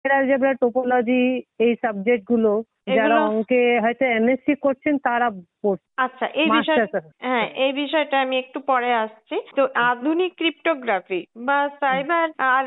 Linear algebra, topology, এই subject গুলো যারা অঙ্কে হয়তো এমএসসি করছেন তারা পড়ছে। আচ্ছা, এই বিষয়টা, হ্যাঁ, এই বিষয়টা আমি একটু পরে আসছি। তো আধুনিক ক্রিপ্টোগ্রাফি বা সাইবার আর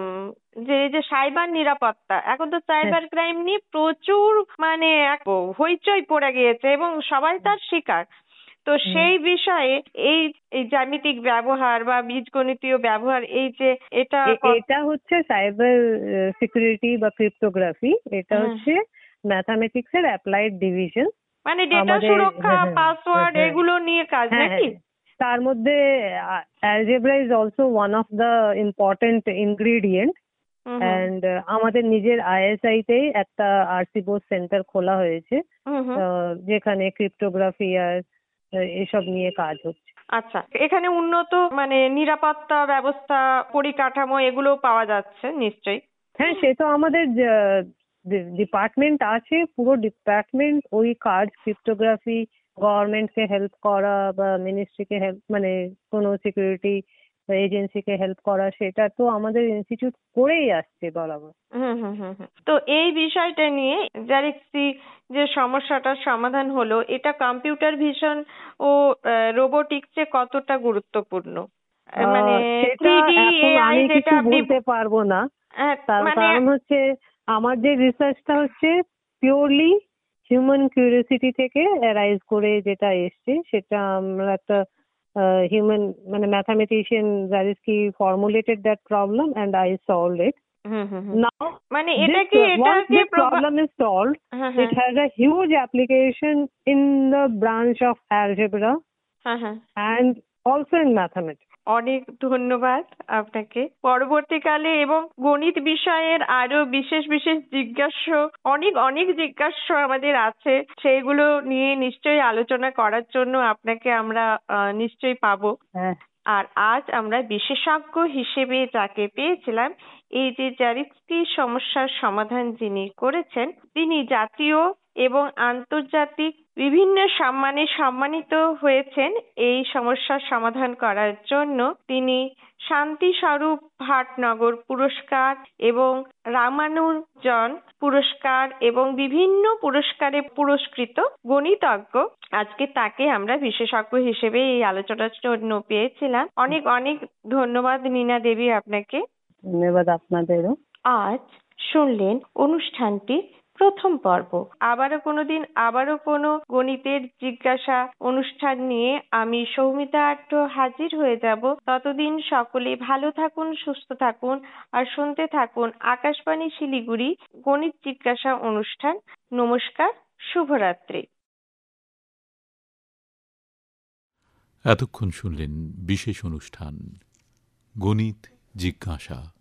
যে সাইবার নিরাপত্তা, এখন তো সাইবার ক্রাইম নিয়ে প্রচুর মানে এক হইচই পড়ে গিয়েছে এবং সবাই তার শিকার। তো সেই বিষয়ে এই জ্যামিতিক ব্যবহার বা বীজগণিতীয় ব্যবহার, এই যে এটা হচ্ছে সাইবার সিকিউরিটি বা ক্রিপ্টোগ্রাফি, এটা হচ্ছে ম্যাথামেটিক্স এর অ্যাপ্লাইড ডিভিশন, মানে ডেটা সুরক্ষা, পাসওয়ার্ড, এগুলো নিয়ে কাজ নাকি? তার মধ্যে algebra is also one of the important ingredient. And আমাদের নিজের আইএসআই তেই একটা আরসি বোস সেন্টার খোলা হয়েছে যেখানে ক্রিপ্টোগ্রাফি আর এসব নিয়ে কাজ হচ্ছে। আচ্ছা, এখানে উন্নত মানে নিরাপত্তা ব্যবস্থা, পরিকাঠামো এগুলো পাওয়া যাচ্ছে নিশ্চয়ই? হ্যাঁ, সে তো আমাদের ডিপার্টমেন্ট আছে, পুরো ডিপার্টমেন্ট ওই কাজ, ক্রিপ্টোগ্রাফি, গভর্নমেন্টকে হেল্প করা বা মিনিস্ট্রিকে হেল্প, মানে কোনো সিকিউরিটি এজেন্সিকে হেল্প করা, সেটা তো আমাদের ইনস্টিটিউট করেই আসছে বরাবর। তো এই বিষয়টা নিয়ে জারিক্সি যে সমস্যাটার সমাধান হলো, এটা কম্পিউটার ভিশন ও রোবোটিক্সে কতটা গুরুত্বপূর্ণ? মানে 3D AI যেটা বলতে পারবো না, কারণ হচ্ছে আমার যে রিসার্চটা হচ্ছে পিওরলি হিউম্যান কিউরিওসিটি থেকে অ্যারাইজ করে যেটা এসছে, সেটা আমরা একটা human, মানে mathematician Zariski formulated that problem and I solved it. Now, মানে once this problem is solved, it has a huge application in the branch of algebra and also in mathematics. অনেক ধন্যবাদ আপনাকে। পরবর্তীকালে এবং গণিত বিষয়ের আরো বিশেষ বিশেষ অনেক জিজ্ঞাসা আমাদের আছে, সেইগুলো নিয়ে নিশ্চয়ই আলোচনা করার জন্য আপনাকে আমরা নিশ্চয়ই পাবো। আর আজ আমরা বিশেষজ্ঞ হিসেবে যাকে পেয়েছিলাম, এই যে জারিক্সি সমস্যার সমাধান যিনি করেছেন, তিনি জাতীয় এবং আন্তর্জাতিক বিভিন্ন সম্মানে সম্মানিত হয়েছেন এই সমস্যার সমাধান করার জন্য। তিনি শান্তি স্বরূপ ভাটনগর পুরস্কার এবং রামানুজন পুরস্কার এবং বিভিন্ন পুরস্কারে পুরস্কৃত গণিতজ্ঞ। আজকে তাকে আমরা বিশেষজ্ঞ হিসেবে এই আলোচনার জন্য পেয়েছিলাম। অনেক অনেক ধন্যবাদ নীনা দেবী আপনাকে। ধন্যবাদ আপনাদেরও। আজ শুনলেন অনুষ্ঠানটি প্রথম পর্ব। আবারও কোনোদিন আবারও কোনো গণিতের জিজ্ঞাসা অনুষ্ঠান নিয়ে আমি সৌমিতা আট্ট হাজির হয়ে যাব। ততদিন সকলে ভালো থাকুন, সুস্থ থাকুন আর শুনতে থাকুন আকাশবাণী শিলিগুড়ি গণিত জিজ্ঞাসা অনুষ্ঠান। নমস্কার, শুভরাত্রি। এতক্ষণ শুনলেন বিশেষ অনুষ্ঠান গণিত জিজ্ঞাসা।